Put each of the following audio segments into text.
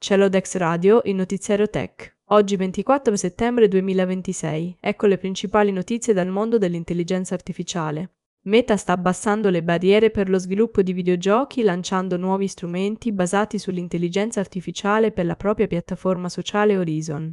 Celodex Radio, il notiziario tech. Oggi 24 settembre 2026. Ecco le principali notizie dal mondo dell'intelligenza artificiale. Meta sta abbassando le barriere per lo sviluppo di videogiochi lanciando nuovi strumenti basati sull'intelligenza artificiale per la propria piattaforma sociale Horizon.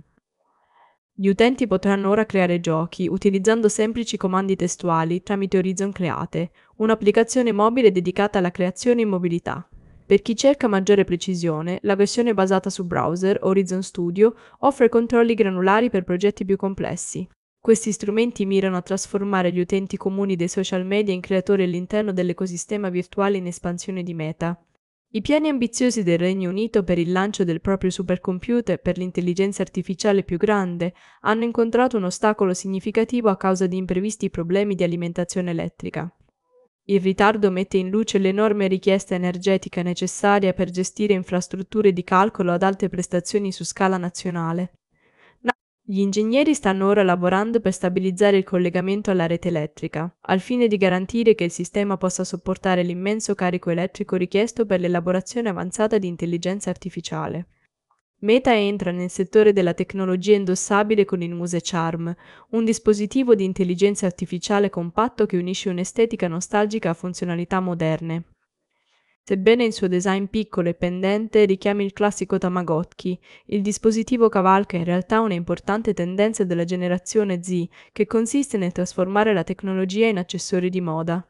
Gli utenti potranno ora creare giochi utilizzando semplici comandi testuali tramite Horizon Create, un'applicazione mobile dedicata alla creazione in mobilità. Per chi cerca maggiore precisione, la versione basata su browser, Horizon Studio, offre controlli granulari per progetti più complessi. Questi strumenti mirano a trasformare gli utenti comuni dei social media in creatori all'interno dell'ecosistema virtuale in espansione di Meta. I piani ambiziosi del Regno Unito per il lancio del proprio supercomputer per l'intelligenza artificiale più grande hanno incontrato un ostacolo significativo a causa di imprevisti problemi di alimentazione elettrica. Il ritardo mette in luce l'enorme richiesta energetica necessaria per gestire infrastrutture di calcolo ad alte prestazioni su scala nazionale. Gli ingegneri stanno ora lavorando per stabilizzare il collegamento alla rete elettrica, al fine di garantire che il sistema possa sopportare l'immenso carico elettrico richiesto per l'elaborazione avanzata di intelligenza artificiale. Meta entra nel settore della tecnologia indossabile con il Muse Charm, un dispositivo di intelligenza artificiale compatto che unisce un'estetica nostalgica a funzionalità moderne. Sebbene il suo design piccolo e pendente richiami il classico Tamagotchi, il dispositivo cavalca in realtà una importante tendenza della generazione Z, che consiste nel trasformare la tecnologia in accessori di moda.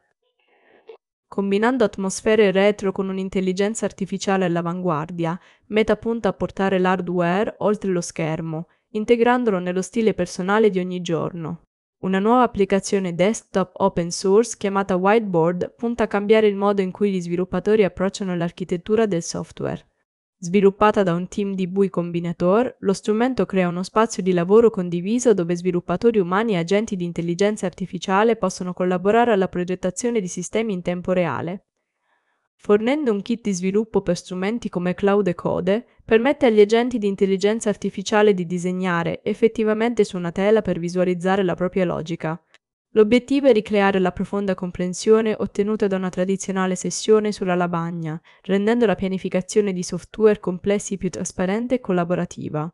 Combinando atmosfere retro con un'intelligenza artificiale all'avanguardia, Meta punta a portare l'hardware oltre lo schermo, integrandolo nello stile personale di ogni giorno. Una nuova applicazione desktop open source chiamata Whiteboard punta a cambiare il modo in cui gli sviluppatori approcciano l'architettura del software. Sviluppata da un team di Bui Combinator, lo strumento crea uno spazio di lavoro condiviso dove sviluppatori umani e agenti di intelligenza artificiale possono collaborare alla progettazione di sistemi in tempo reale. Fornendo un kit di sviluppo per strumenti come Cloud e Code, permette agli agenti di intelligenza artificiale di disegnare effettivamente su una tela per visualizzare la propria logica. L'obiettivo è ricreare la profonda comprensione ottenuta da una tradizionale sessione sulla lavagna, rendendo la pianificazione di software complessi più trasparente e collaborativa.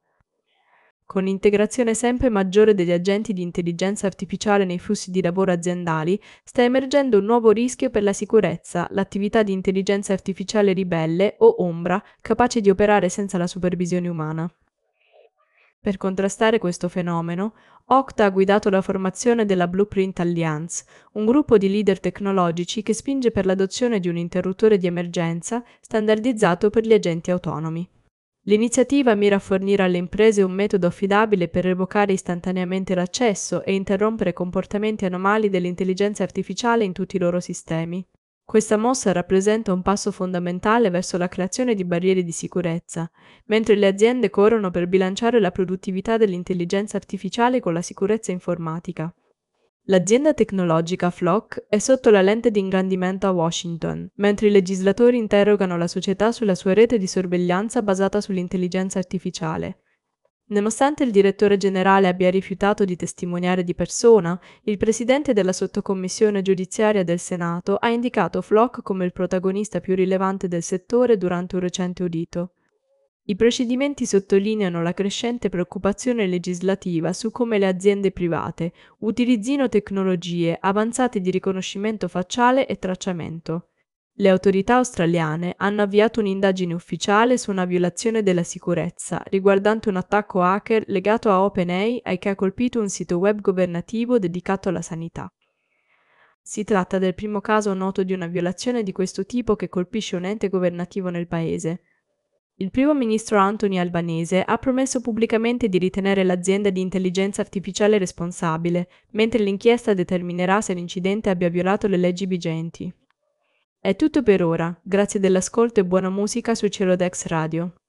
Con l'integrazione sempre maggiore degli agenti di intelligenza artificiale nei flussi di lavoro aziendali, sta emergendo un nuovo rischio per la sicurezza, l'attività di intelligenza artificiale ribelle o ombra, capace di operare senza la supervisione umana. Per contrastare questo fenomeno, Okta ha guidato la formazione della Blueprint Alliance, un gruppo di leader tecnologici che spinge per l'adozione di un interruttore di emergenza standardizzato per gli agenti autonomi. L'iniziativa mira a fornire alle imprese un metodo affidabile per revocare istantaneamente l'accesso e interrompere comportamenti anomali dell'intelligenza artificiale in tutti i loro sistemi. Questa mossa rappresenta un passo fondamentale verso la creazione di barriere di sicurezza, mentre le aziende corrono per bilanciare la produttività dell'intelligenza artificiale con la sicurezza informatica. L'azienda tecnologica Flock è sotto la lente di ingrandimento a Washington, mentre i legislatori interrogano la società sulla sua rete di sorveglianza basata sull'intelligenza artificiale. Nonostante il direttore generale abbia rifiutato di testimoniare di persona, il presidente della sottocommissione giudiziaria del Senato ha indicato Flock come il protagonista più rilevante del settore durante un recente udito. I procedimenti sottolineano la crescente preoccupazione legislativa su come le aziende private utilizzino tecnologie avanzate di riconoscimento facciale e tracciamento. Le autorità australiane hanno avviato un'indagine ufficiale su una violazione della sicurezza riguardante un attacco hacker legato a OpenAI che ha colpito un sito web governativo dedicato alla sanità. Si tratta del primo caso noto di una violazione di questo tipo che colpisce un ente governativo nel paese. Il primo ministro Anthony Albanese ha promesso pubblicamente di ritenere l'azienda di intelligenza artificiale responsabile, mentre l'inchiesta determinerà se l'incidente abbia violato le leggi vigenti. È tutto per ora, grazie dell'ascolto e buona musica su Celodex Radio.